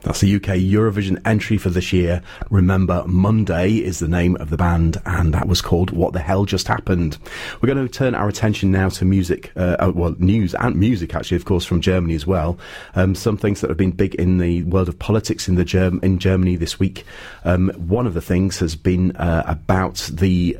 That's the UK Eurovision entry for this year. Remember Monday is the name of the band, and that was called What the Hell Just Happened. We're going to turn our attention now to music, news and music, actually, of course, from Germany as well. Some things that have been big in the world of politics in Germany this week. One of the things has been about the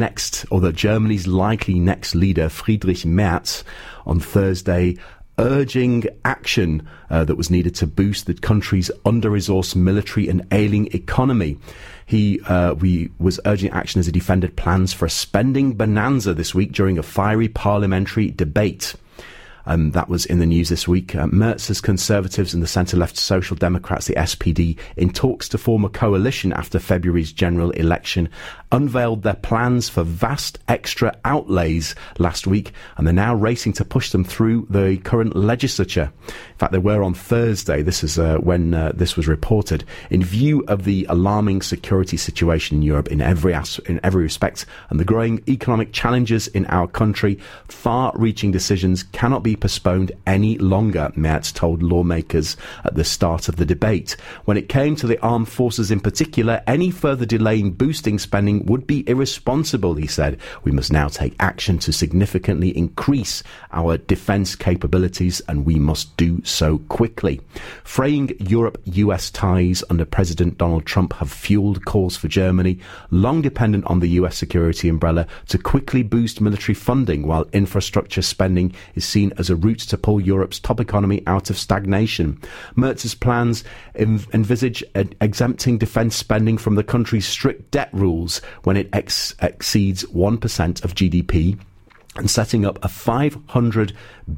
Germany's likely next leader, Friedrich Merz, on Thursday, urging action that was needed to boost the country's under-resourced military and ailing economy. He was urging action as he defended plans for a spending bonanza this week during a fiery parliamentary debate. That was in the news this week. Merz's Conservatives and the centre-left Social Democrats, the SPD, in talks to form a coalition after February's general election, unveiled their plans for vast extra outlays last week, and they're now racing to push them through the current legislature. In fact, they were on Thursday. This is when this was reported. In view of the alarming security situation in Europe in every respect, and the growing economic challenges in our country, far-reaching decisions cannot be postponed any longer, Merz told lawmakers at the start of the debate. When it came to the armed forces in particular, any further delay in boosting spending would be irresponsible, he said. We must now take action to significantly increase our defence capabilities, and we must do so quickly. Fraying Europe-US ties under President Donald Trump have fuelled calls for Germany, long dependent on the US security umbrella, to quickly boost military funding, while infrastructure spending is seen as a route to pull Europe's top economy out of stagnation. Merz's plans envisage exempting defence spending from the country's strict debt rules when it exceeds 1% of GDP, and setting up a €500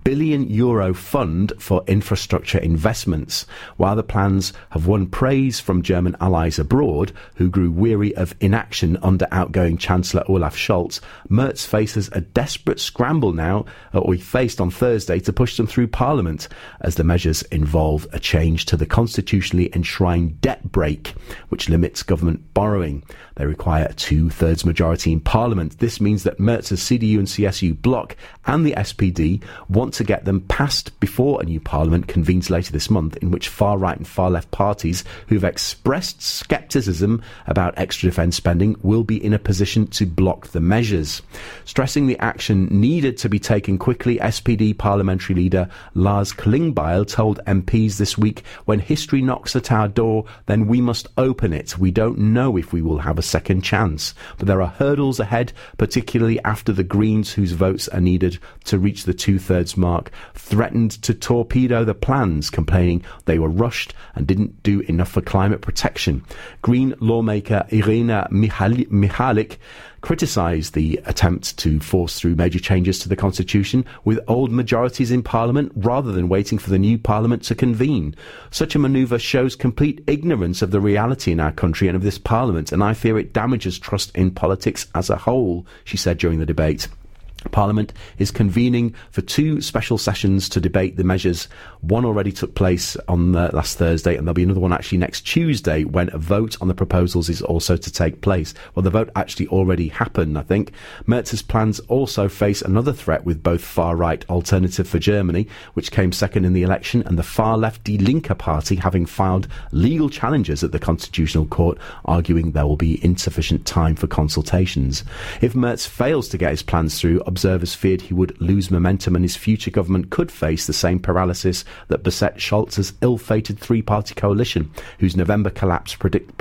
billion fund for infrastructure investments. While the plans have won praise from German allies abroad, who grew weary of inaction under outgoing Chancellor Olaf Scholz, Merz faces a desperate scramble now, or he faced on Thursday, to push them through Parliament, as the measures involve a change to the constitutionally enshrined debt brake, which limits government borrowing. They require a 2/3 majority in Parliament. This means that Merz's CDU and CSU bloc and the SPD want to get them passed before a new Parliament convenes later this month, in which far-right and far-left parties who've expressed scepticism about extra defence spending will be in a position to block the measures. Stressing the action needed to be taken quickly, SPD parliamentary leader Lars Klingbeil told MPs this week, "When history knocks at our door, then we must open it. We don't know if we will have a second chance. But there are hurdles ahead, particularly after the Greens, whose votes are needed to reach the 2/3 mark, threatened to torpedo the plans, complaining they were rushed and didn't do enough for climate protection." Green lawmaker Irina Michalik criticised the attempt to force through major changes to the constitution with old majorities in Parliament rather than waiting for the new Parliament to convene. Such a manoeuvre shows complete ignorance of the reality in our country and of this Parliament, and I fear it damages trust in politics as a whole, she said during the debate. Parliament is convening for 2 special sessions to debate the measures. One already took place on last Thursday, and there'll be another one actually next Tuesday, when a vote on the proposals is also to take place. Well, the vote actually already happened, I think. Merz's plans also face another threat, with both far-right Alternative for Germany, which came second in the election, and the far-left Die Linke party having filed legal challenges at the Constitutional Court, arguing there will be insufficient time for consultations. If Merz fails to get his plans through, observers feared he would lose momentum, and his future government could face the same paralysis that beset Scholz's ill-fated three-party coalition, whose November collapse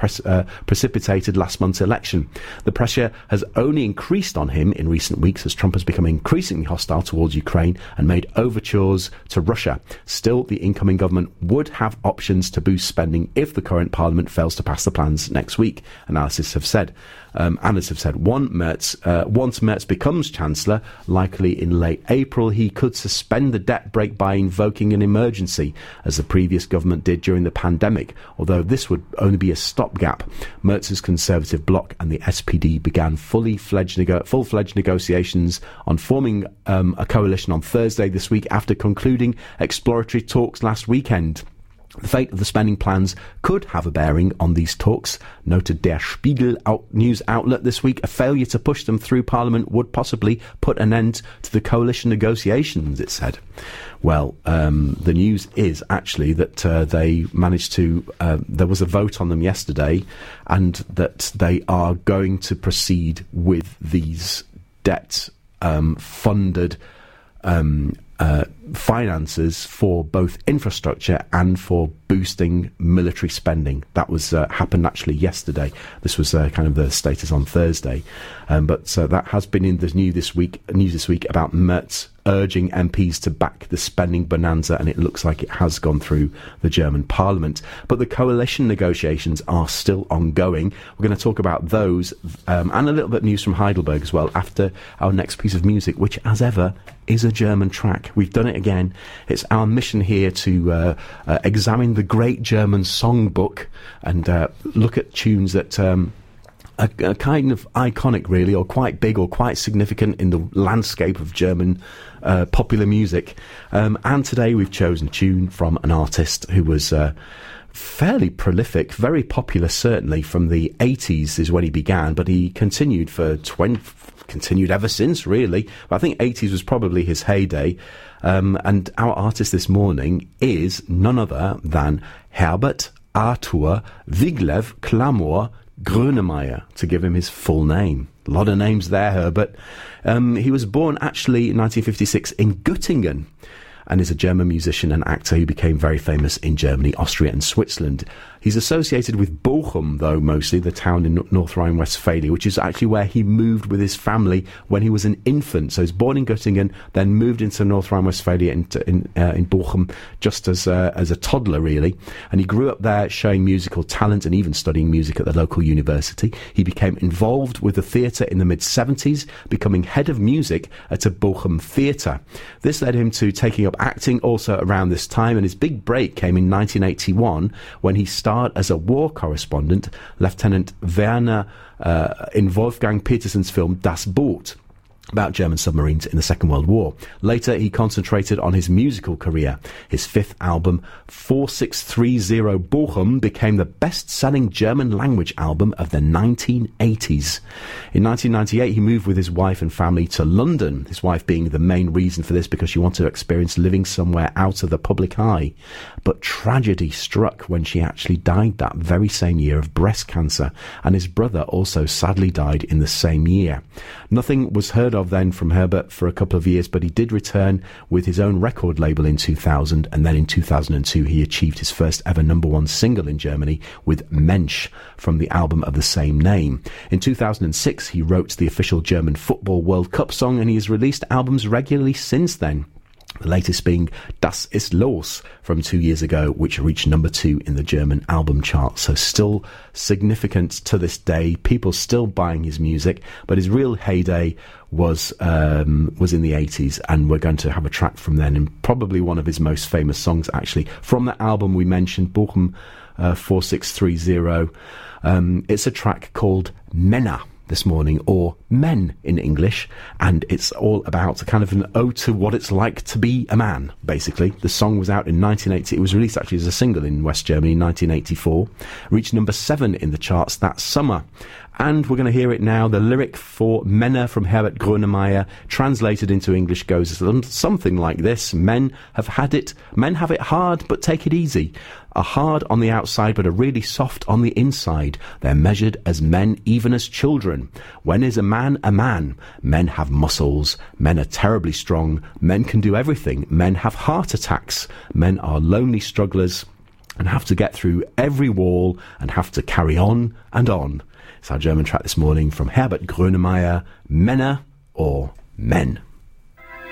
precipitated last month's election. The pressure has only increased on him in recent weeks, as Trump has become increasingly hostile towards Ukraine and made overtures to Russia. Still, the incoming government would have options to boost spending if the current Parliament fails to pass the plans next week, analysts have said. Once Merz becomes Chancellor, likely in late April, he could suspend the debt brake by invoking an emergency, as the previous government did during the pandemic, although this would only be a stopgap. Merz's Conservative bloc and the SPD began full-fledged negotiations on forming a coalition on Thursday this week, after concluding exploratory talks last weekend. The fate of the spending plans could have a bearing on these talks, noted Der Spiegel news outlet this week. A failure to push them through Parliament would possibly put an end to the coalition negotiations, it said. Well, the news is actually that they managed to... there was a vote on them yesterday, and that they are going to proceed with these debt-funded finances for both infrastructure and for boosting military spending. That was happened actually yesterday. This was kind of the status on Thursday, but that has been in the news this week about Merz urging MPs to back the spending bonanza, and it looks like it has gone through the German Parliament. But the coalition negotiations are still ongoing. We're going to talk about those and a little bit of news from Heidelberg as well after our next piece of music, which, as ever, is a German track. We've done it again. It's our mission here to examine the great German songbook and look at tunes that are kind of iconic, really, or quite big or quite significant in the landscape of German popular music. And today we've chosen a tune from an artist who was fairly prolific, very popular certainly from the 80s is when he began, but he continued ever since, really. But I think 80s was probably his heyday. And our artist this morning is none other than Herbert Arthur Wiglaf Clamor Grönemeyer, to give him his full name. A lot of names there, Herbert. He was born actually in 1956 in Göttingen, and is a German musician and actor who became very famous in Germany, Austria and Switzerland. He's associated with Bochum, though, mostly, the town in North Rhine-Westphalia, which is actually where he moved with his family when he was an infant. So he was born in Göttingen, then moved into North Rhine-Westphalia in Bochum just as a toddler, really. And he grew up there showing musical talent and even studying music at the local university. He became involved with the theatre in the mid-70s, becoming head of music at a Bochum theatre. This led him to taking up acting also around this time, and his big break came in 1981 when he starred as a war correspondent, Lieutenant Werner, in Wolfgang Petersen's film Das Boot, about German submarines in the Second World War. Later, he concentrated on his musical career. His fifth album, 4630 Bochum, became the best-selling German-language album of the 1980s. In 1998, he moved with his wife and family to London, his wife being the main reason for this because she wanted to experience living somewhere out of the public eye. But tragedy struck when she actually died that very same year of breast cancer, and his brother also sadly died in the same year. Nothing was heard of then from Herbert for a couple of years, but he did return with his own record label in 2000, and then in 2002 he achieved his first ever #1 single in Germany with Mensch from the album of the same name. In 2006 he wrote the official German Football World Cup song, and he has released albums regularly since then. The latest being Das ist los from 2 years ago, which reached #2 in the German album chart. So still significant to this day. People still buying his music, but his real heyday was in the 80s, and we're going to have a track from then, and probably one of his most famous songs actually from that album we mentioned, Bochum 4630. It's a track called Männer this morning, or Men in English, and it's all about a kind of an ode to what it's like to be a man, basically. The song was out in 1980. It was released actually as a single in West Germany in 1984, reached #7 in the charts that summer. And we're going to hear it now. The lyric for Männer from Herbert Grönemeyer, translated into English, goes something like this. Men have it hard, but take it easy. Are hard on the outside, but are really soft on the inside. They're measured as men, even as children. When is a man a man? Men have muscles. Men are terribly strong. Men can do everything. Men have heart attacks. Men are lonely strugglers and have to get through every wall and have to carry on and on. It's our German track this morning from Herbert Grönemeyer, Männer or Men.